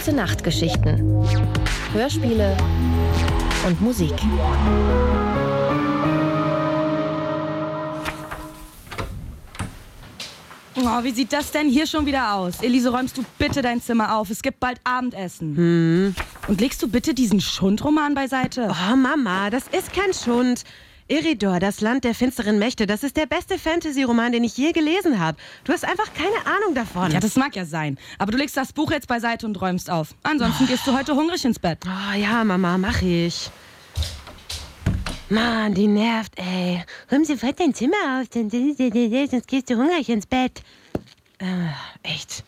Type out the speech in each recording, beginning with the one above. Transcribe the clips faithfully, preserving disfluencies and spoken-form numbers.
Gute Nachtgeschichten, Hörspiele und Musik. Oh, wie sieht das denn hier schon wieder aus? Elise, räumst du bitte dein Zimmer auf? Es gibt bald Abendessen. Hm. Und legst du bitte diesen Schundroman beiseite? Oh, Mama, das ist kein Schund. Eridor, das Land der finsteren Mächte, das ist der beste Fantasy-Roman, den ich je gelesen habe. Du hast einfach keine Ahnung davon. Ja, das mag ja sein. Aber du legst das Buch jetzt beiseite und räumst auf. Ansonsten oh. gehst du heute hungrig ins Bett. Oh, ja, Mama, mach ich. Mann, die nervt, ey. Räum sofort dein Zimmer auf, sonst gehst du hungrig ins Bett. Äh, echt.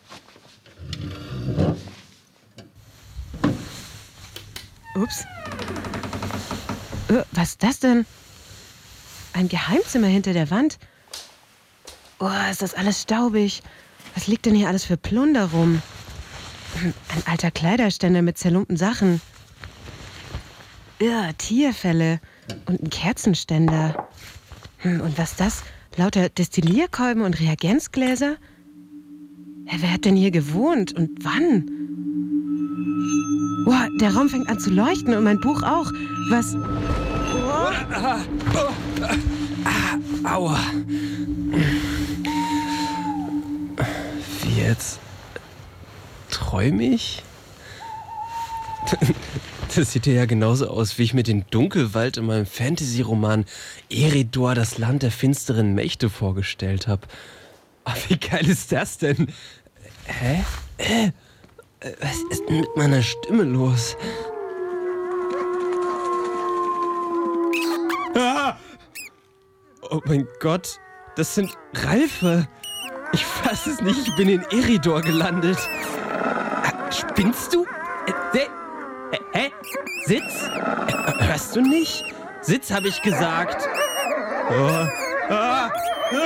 Ups. Äh, was ist das denn? Ein Geheimzimmer hinter der Wand? Oh, ist das alles staubig. Was liegt denn hier alles für Plunder rum? Ein alter Kleiderständer mit zerlumpten Sachen. Ja, Tierfelle. Und ein Kerzenständer. Hm, und was ist das? Lauter Destillierkolben und Reagenzgläser? Ja, wer hat denn hier gewohnt und wann? Boah, der Raum fängt an zu leuchten und mein Buch auch. Was? Oh. Ah, oh, ah, aua. Wie jetzt? Träum ich? Das sieht ja genauso aus, wie ich mir den Dunkelwald in meinem Fantasy-Roman Eridor, das Land der finsteren Mächte vorgestellt habe. Oh, wie geil ist das denn? Hä? Äh, was ist denn mit meiner Stimme los? Ah! Oh mein Gott, das sind Ralfe. Ich fass es nicht, ich bin in Eridor gelandet. Ah, spinnst du? Äh, äh, Hä? Sitz? Hörst du nicht? Sitz, habe ich gesagt. Oh. Ah. Ah.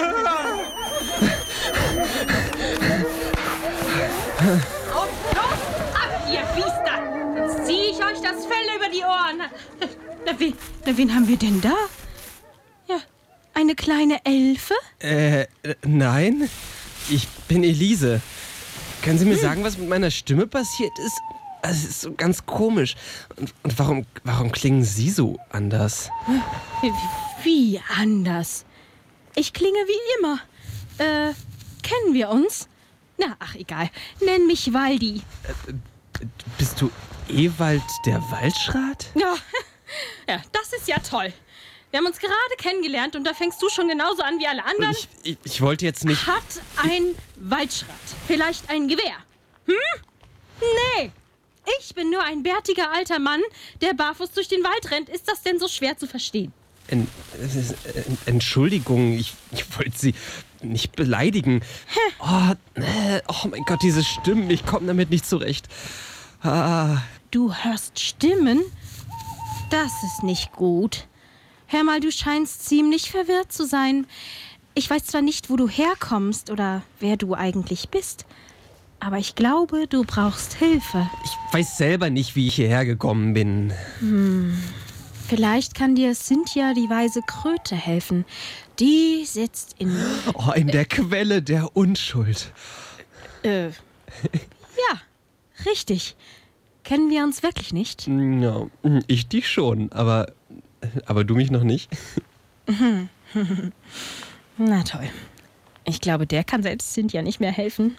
Auf los! Ab, ihr Biester! Sonst zieh ich euch das Fell über die Ohren. Na, wen, na, wen haben wir denn da? Ja, eine kleine Elfe? Äh, nein. Ich bin Elise. Können Sie mir hm. sagen, was mit meiner Stimme passiert ist? Es ist so ganz komisch. Und, und warum, warum klingen Sie so anders? Wie, wie anders? Ich klinge wie immer. Äh, kennen wir uns? Na, ach, egal. Nenn mich Waldi. Äh, bist du Ewald der Waldschrat? Ja, ja, das ist ja toll. Wir haben uns gerade kennengelernt und da fängst du schon genauso an wie alle anderen. Ich, ich, ich wollte jetzt nicht... Hat ein Waldschrat vielleicht ein Gewehr? Hm? Nee. Ich bin nur ein bärtiger alter Mann, der barfuß durch den Wald rennt. Ist das denn so schwer zu verstehen? En, äh, Entschuldigung, ich, ich wollte Sie nicht beleidigen. Oh, äh, oh mein Gott, diese Stimmen, ich komme damit nicht zurecht. Ah. Du hörst Stimmen? Das ist nicht gut. Hör mal, du scheinst ziemlich verwirrt zu sein. Ich weiß zwar nicht, wo du herkommst oder wer du eigentlich bist, aber ich glaube, du brauchst Hilfe. Ich weiß selber nicht, wie ich hierher gekommen bin. Hm. Vielleicht kann dir Cynthia, die weise Kröte, helfen. Die sitzt in... Oh, in der Quelle der Unschuld. Äh, ja, richtig. Kennen wir uns wirklich nicht? Ja, ich dich schon, aber, aber du mich noch nicht. Na toll. Ich glaube, der kann selbst Cynthia nicht mehr helfen.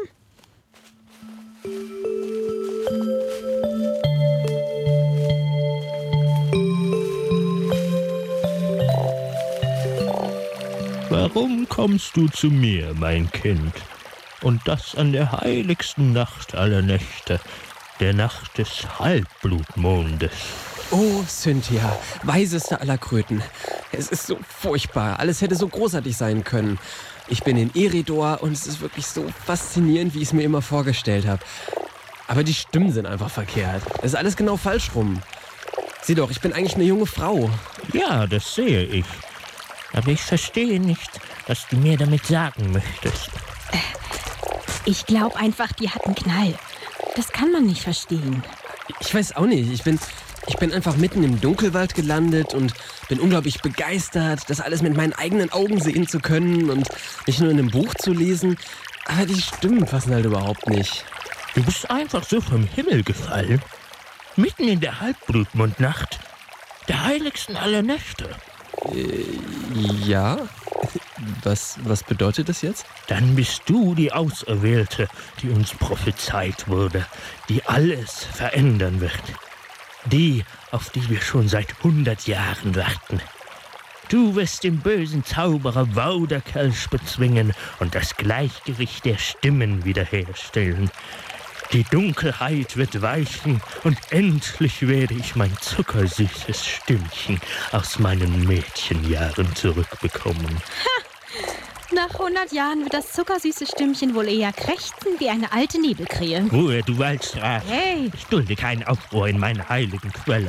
Warum kommst du zu mir, mein Kind? Und das an der heiligsten Nacht aller Nächte, der Nacht des Halbblutmondes. Oh, Cynthia, weiseste aller Kröten. Es ist so furchtbar. Alles hätte so großartig sein können. Ich bin in Eridor und es ist wirklich so faszinierend, wie ich es mir immer vorgestellt habe. Aber die Stimmen sind einfach verkehrt. Es ist alles genau falsch rum. Sieh doch, ich bin eigentlich eine junge Frau. Ja, das sehe ich. Aber ich verstehe nicht, was du mir damit sagen möchtest. Ich glaube einfach, die hat einen Knall. Das kann man nicht verstehen. Ich weiß auch nicht. Ich bin, ich bin einfach mitten im Dunkelwald gelandet und bin unglaublich begeistert, das alles mit meinen eigenen Augen sehen zu können und nicht nur in einem Buch zu lesen. Aber die Stimmen passen halt überhaupt nicht. Du bist einfach so vom Himmel gefallen. Mitten in der Halbblutmondnacht. Der heiligsten aller Nächte. Äh, ja? Was, was bedeutet das jetzt? Dann bist du die Auserwählte, die uns prophezeit wurde, die alles verändern wird. Die, auf die wir schon seit hundert Jahren warten. Du wirst den bösen Zauberer Wauderkelch bezwingen und das Gleichgewicht der Stimmen wiederherstellen. Die Dunkelheit wird weichen und endlich werde ich mein zuckersüßes Stimmchen aus meinen Mädchenjahren zurückbekommen. Nach hundert Jahren wird das zuckersüße Stimmchen wohl eher krächzen wie eine alte Nebelkrähe. Ruhe, du Waldstraf. Hey! Ich dulde keinen Aufruhr in meiner heiligen Quelle.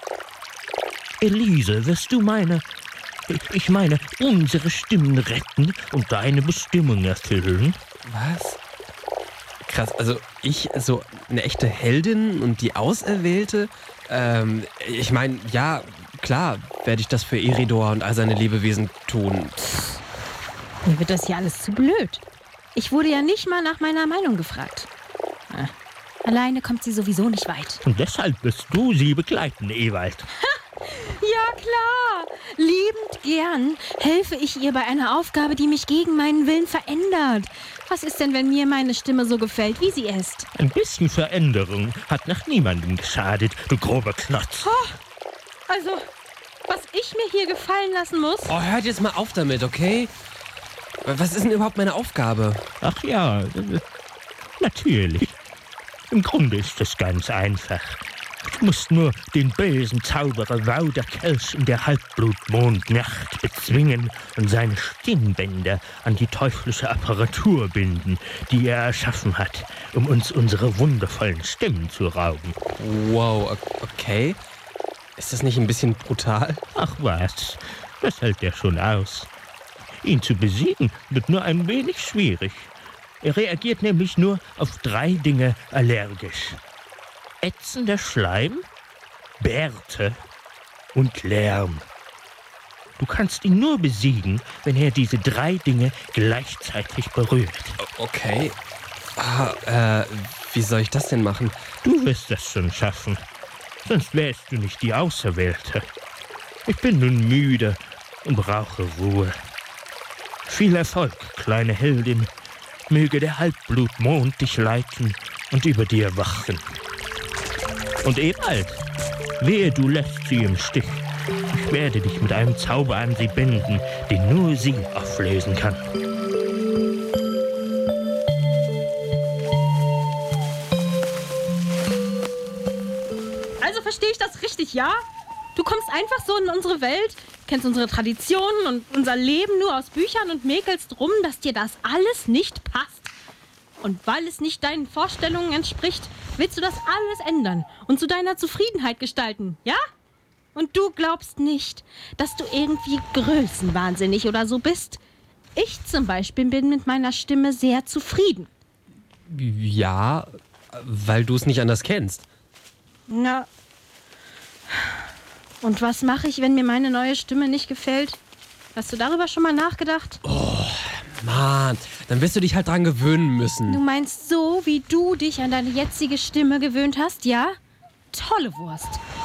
Elise, wirst du meine, ich meine, unsere Stimmen retten und deine Bestimmung erfüllen? Was? Krass, also ich, so eine echte Heldin und die Auserwählte? Ähm, ich meine, ja, klar werde ich das für Eridor und all seine Lebewesen tun. Mir wird das hier alles zu blöd. Ich wurde ja nicht mal nach meiner Meinung gefragt. Na, alleine kommt sie sowieso nicht weit. Und deshalb wirst du sie begleiten, Ewald. Ja, klar. Liebend gern helfe ich ihr bei einer Aufgabe, die mich gegen meinen Willen verändert. Was ist denn, wenn mir meine Stimme so gefällt, wie sie ist? Ein bisschen Veränderung hat nach niemandem geschadet, du grober Klotz. Also, was ich mir hier gefallen lassen muss? Oh, hört jetzt mal auf damit, okay? Was ist denn überhaupt meine Aufgabe? Ach ja, äh, natürlich. Im Grunde ist es ganz einfach. Du musst nur den bösen Zauberer Wauderkelch in der Halbblutmondnacht bezwingen und seine Stimmbänder an die teuflische Apparatur binden, die er erschaffen hat, um uns unsere wundervollen Stimmen zu rauben. Wow, okay. Ist das nicht ein bisschen brutal? Ach was, das hält er schon aus. Ihn zu besiegen wird nur ein wenig schwierig. Er reagiert nämlich nur auf drei Dinge allergisch. Ätzender Schleim, Bärte und Lärm. Du kannst ihn nur besiegen, wenn er diese drei Dinge gleichzeitig berührt. Okay. Ah, äh, wie soll ich das denn machen? Du wirst das schon schaffen, sonst wärst du nicht die Auserwählte. Ich bin nun müde und brauche Ruhe. Viel Erfolg, kleine Heldin. Möge der Halbblutmond dich leiten und über dir wachen. Und Ewald, wehe, du lässt sie im Stich. Ich werde dich mit einem Zauber an sie binden, den nur sie auflösen kann. Also verstehe ich das richtig, ja? Du kommst einfach so in unsere Welt, kennst unsere Traditionen und unser Leben nur aus Büchern und mäkelst rum, dass dir das alles nicht passt. Und weil es nicht deinen Vorstellungen entspricht, willst du das alles ändern und zu deiner Zufriedenheit gestalten, ja? Und du glaubst nicht, dass du irgendwie größenwahnsinnig oder so bist. Ich zum Beispiel bin mit meiner Stimme sehr zufrieden. Ja, weil du es nicht anders kennst. Na, und was mache ich, wenn mir meine neue Stimme nicht gefällt? Hast du darüber schon mal nachgedacht? Mann, dann wirst du dich halt dran gewöhnen müssen. Du meinst so, wie du dich an deine jetzige Stimme gewöhnt hast, ja? Tolle Wurst.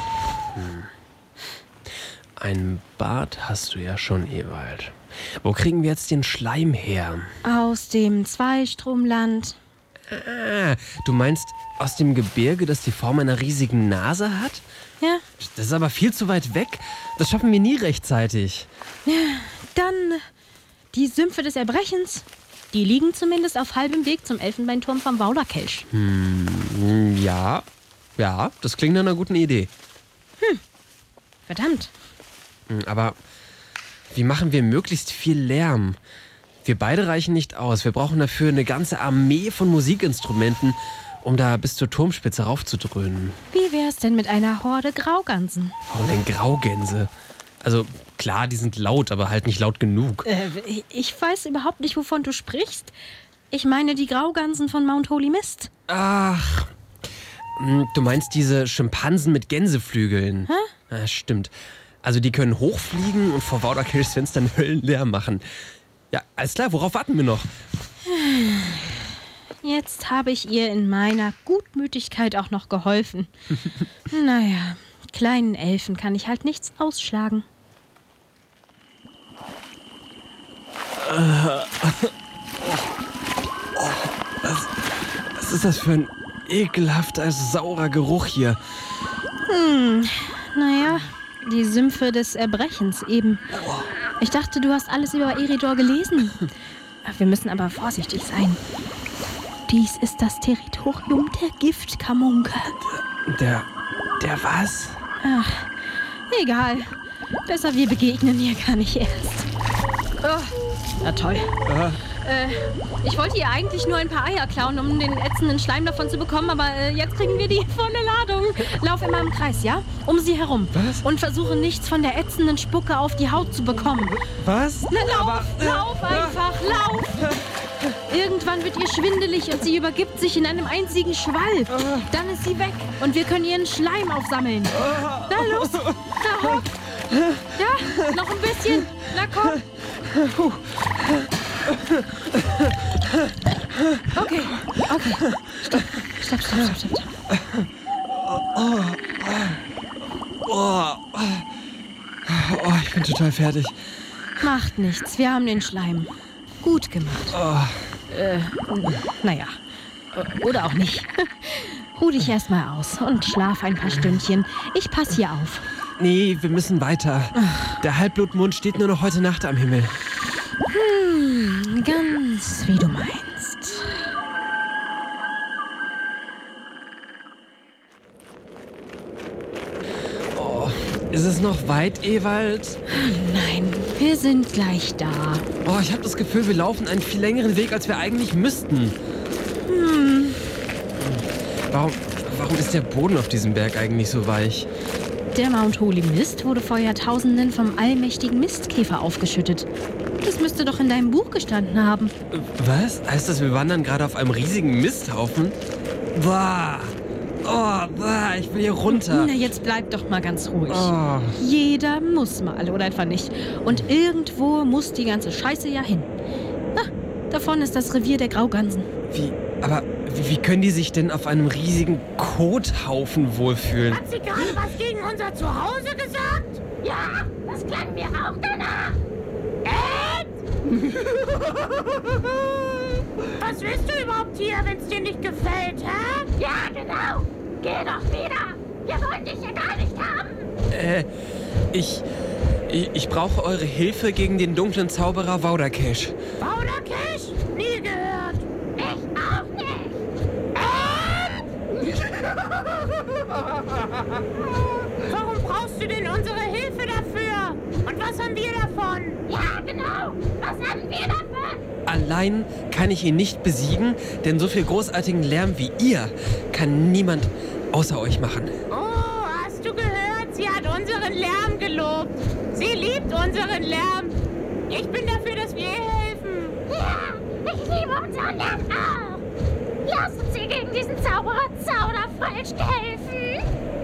Ein Bart hast du ja schon, Ewald. Wo kriegen wir jetzt den Schleim her? Aus dem Zweistromland. Ah, du meinst aus dem Gebirge, das die Form einer riesigen Nase hat? Ja, Das ist aber viel zu weit weg. Das schaffen wir nie rechtzeitig. dann die Sümpfe des Erbrechens. Die liegen zumindest auf halbem Weg zum Elfenbeinturm vom Wauderkelch. Hm, ja, ja, das klingt nach einer guten Idee. Verdammt. Hm, Aber wie machen wir möglichst viel Lärm? Wir beide reichen nicht aus. Wir brauchen dafür eine ganze Armee von Musikinstrumenten, um da bis zur Turmspitze raufzudröhnen. Wie wär's denn mit einer Horde Graugansen? Oh, denn Graugänse. Also klar, die sind laut, aber halt nicht laut genug. Äh, ich weiß überhaupt nicht, wovon du sprichst. Ich meine die Graugansen von Mount Holy Mist. Ach, hm, du meinst diese Schimpansen mit Gänseflügeln? Hä? Ja, stimmt. Also die können hochfliegen und vor Wauderkelchs Fenstern Höllenlärm machen. Ja, alles klar, worauf warten wir noch? Jetzt habe ich ihr in meiner Gutmütigkeit auch noch geholfen. Naja, kleinen Elfen kann ich halt nichts ausschlagen. Was ist das für ein ekelhafter, saurer Geruch hier? Hm, naja, die Sümpfe des Erbrechens eben. Ich dachte, du hast alles über Eridor gelesen. Wir müssen aber vorsichtig sein. Dies ist das Territorium der Giftkarmunkel. Der, der was? Ach, egal. Besser wir begegnen hier gar nicht erst. Oh, na toll. Ah. Äh, ich wollte ihr eigentlich nur ein paar Eier klauen, um den ätzenden Schleim davon zu bekommen, aber äh, jetzt kriegen wir die volle Ladung. Lauf immer im Kreis, ja? Um sie herum. Was? Und versuche nichts von der ätzenden Spucke auf die Haut zu bekommen. Was? Na, lauf, Aber, äh, lauf einfach, lauf! Irgendwann wird ihr schwindelig und sie übergibt sich in einem einzigen Schwall. Dann ist sie weg und wir können ihren Schleim aufsammeln. Na los, na hopp. Ja, noch ein bisschen. Na komm. Okay, okay. Stopp, stopp, stopp, stopp, stopp. Oh, oh, oh, ich bin total fertig. Macht nichts, wir haben den Schleim. Gut gemacht. Oh. Äh, naja. Oder auch nicht. Ruh dich erstmal aus und schlaf ein paar Stündchen. Ich pass hier auf. Nee, wir müssen weiter. Der Halbblutmond steht nur noch heute Nacht am Himmel. Hm, ganz wie du meinst. Oh, ist es noch weit, Ewald? Nein, wir sind gleich da. Oh, ich habe das Gefühl, wir laufen einen viel längeren Weg, als wir eigentlich müssten. Hm. Warum, warum ist der Boden auf diesem Berg eigentlich so weich? Der Mount Holy Mist wurde vor Jahrtausenden vom allmächtigen Mistkäfer aufgeschüttet. Das müsste doch in deinem Buch gestanden haben. Was? Heißt das, wir wandern gerade auf einem riesigen Misthaufen? Boah. Oh, boah, ich will hier runter. Na, jetzt bleib doch mal ganz ruhig. Oh. Jeder muss mal, oder etwa nicht. Und irgendwo muss die ganze Scheiße ja hin. Na, da vorne ist das Revier der Graugansen. Wie, aber wie, wie können die sich denn auf einem riesigen Kothaufen wohlfühlen? Hat sie gerade was gegen unser Zuhause gesagt? Ja, das klang mir auch danach. Ed! Was willst du überhaupt hier, wenn es dir nicht gefällt, hä? Ja, genau. Geh doch wieder. Wir wollen dich hier gar nicht haben. Äh, ich, ich, ich brauche eure Hilfe gegen den dunklen Zauberer Waudakesh. Waudakesh? Nie gehört. Ich auch nicht. Ed! Warum brauchst du denn unsere Hilfe dafür? Und was haben wir davon? Ja, genau. Was haben wir davon? Allein kann ich ihn nicht besiegen, denn so viel großartigen Lärm wie ihr kann niemand außer euch machen. Oh, hast du gehört? Sie hat unseren Lärm gelobt. Sie liebt unseren Lärm. Ich bin dafür, dass wir ihr helfen. Ja, ich liebe unseren Lärm auch. Lass uns ihr gegen diesen Zauberer Zauderfalsch helfen.